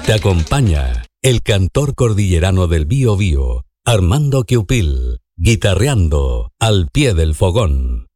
Te acompaña el cantor cordillerano del Bío Bío, Armando Queupil, guitarreando al pie del fogón.